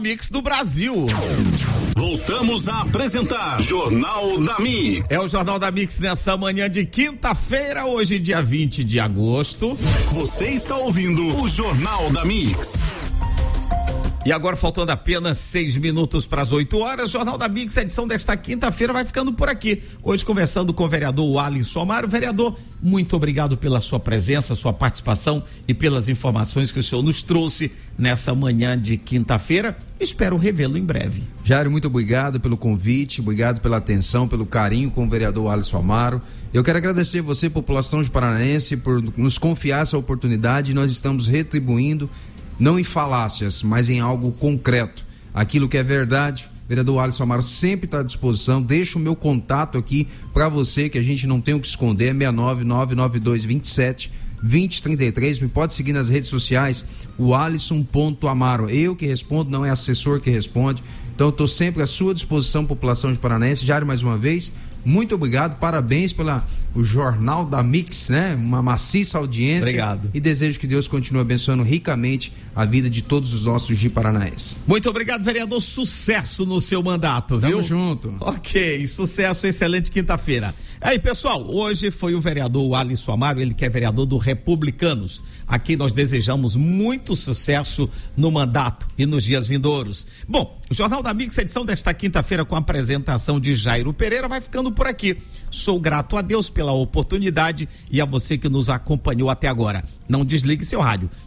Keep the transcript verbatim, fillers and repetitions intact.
Mix do Brasil. Voltamos a apresentar Jornal da Mix. É o Jornal da Mix nessa manhã de quinta-feira, hoje dia vinte de agosto. Você está ouvindo o Jornal da Mix. E agora, faltando apenas seis minutos para as oito horas, Jornal da Mix, a edição desta quinta-feira vai ficando por aqui. Hoje conversando com o vereador Alisson Amaro. Vereador, muito obrigado pela sua presença, sua participação e pelas informações que o senhor nos trouxe nessa manhã de quinta-feira. Espero revê-lo em breve. Jário, muito obrigado pelo convite, obrigado pela atenção, pelo carinho com o vereador Alisson Amaro. Eu quero agradecer você, população de Paranaense, por nos confiar essa oportunidade. Nós estamos retribuindo, não em falácias, mas em algo concreto. Aquilo que é verdade, o vereador Alisson Amaro sempre está à disposição. Deixa o meu contato aqui para você, que a gente não tem o que esconder, é seis nove nove nove dois dois sete dois zero três três. Me pode seguir nas redes sociais, o Alisson ponto Amaro. Eu que respondo, não é assessor que responde. Então eu estou sempre à sua disposição, população de Paranaense. Jário, mais uma vez, muito obrigado, parabéns pela o Jornal da Mix, né? Uma maciça audiência. Obrigado. E desejo que Deus continue abençoando ricamente a vida de todos os nossos de Paranaense. Muito obrigado, vereador. Sucesso no seu mandato, viu? Tamo junto. Ok, sucesso, excelente quinta-feira. Aí, pessoal, hoje foi o vereador Alisson Amaro, ele que é vereador do Republicanos. Aqui nós desejamos muito sucesso no mandato e nos dias vindouros. Bom, o Jornal da Mix, edição desta quinta-feira com a apresentação de Jairo Pereira, vai ficando por aqui. Sou grato a Deus pela oportunidade e a você que nos acompanhou até agora. Não desligue seu rádio.